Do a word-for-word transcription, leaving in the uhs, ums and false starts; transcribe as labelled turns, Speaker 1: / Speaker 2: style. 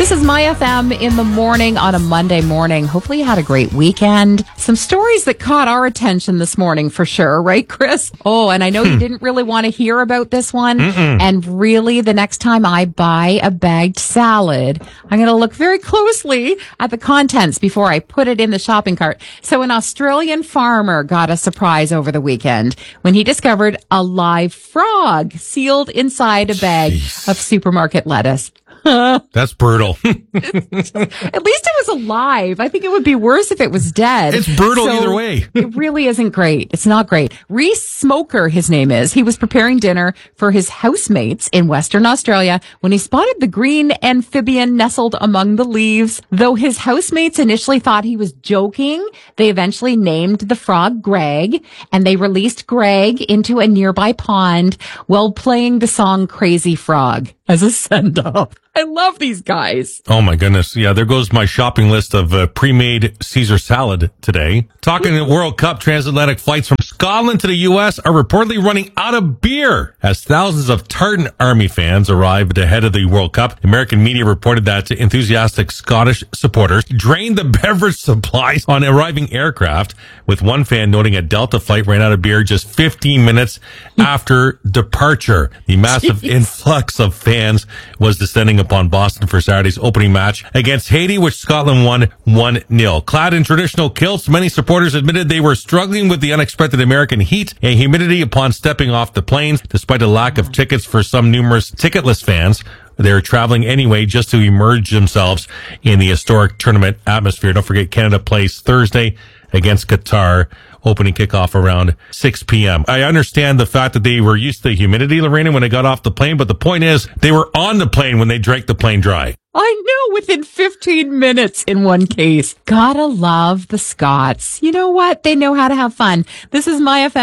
Speaker 1: This is My F M in the morning on a Monday morning. Hopefully you had a great weekend. Some stories that caught our attention this morning for sure, right, Chris? Oh, and I know you didn't really want to hear about this one. Mm-mm. And really, the next time I buy a bagged salad, I'm going to look very closely at the contents before I put it in the shopping cart. So an Australian farmer got a surprise over the weekend when he discovered a live frog sealed inside a bag Jeez. of supermarket lettuce.
Speaker 2: That's brutal.
Speaker 1: At least it was alive. I think it would be worse if it was dead.
Speaker 2: It's brutal
Speaker 1: so
Speaker 2: either way.
Speaker 1: It really isn't great. It's not great. Reese Smoker, his name is. He was preparing dinner for his housemates in Western Australia when he spotted the green amphibian nestled among the leaves. Though his housemates initially thought he was joking, they eventually named the frog Greg, and they released Greg into a nearby pond while playing the song Crazy Frog as a send-off. I love these guys.
Speaker 2: Oh, my goodness. Yeah, there goes my shopping list of uh, pre-made Caesar salad today. Talking the World Cup, transatlantic flights from Scotland to the U S are reportedly running out of beer as thousands of Tartan Army fans arrived ahead of the World Cup. American media reported that enthusiastic Scottish supporters drained the beverage supplies on arriving aircraft, with one fan noting a Delta flight ran out of beer just fifteen minutes after departure. The massive Jeez. influx of fans was descending upon Boston for Saturday's opening match against Haiti, which Scotland won one nil. Clad in traditional kilts, many supporters admitted they were struggling with the unexpected American heat and humidity upon stepping off the planes. Despite a lack of tickets for some numerous ticketless fans, they were traveling anyway just to immerse themselves in the historic tournament atmosphere. Don't forget, Canada plays Thursday against Qatar. Opening kickoff around six p.m. I understand the fact that they were used to the humidity, Lorena, when they got off the plane, but the point is they were on the plane when they drank the plane dry.
Speaker 1: I know, within fifteen minutes in one case. Gotta love the Scots. You know what? They know how to have fun. This is My F M.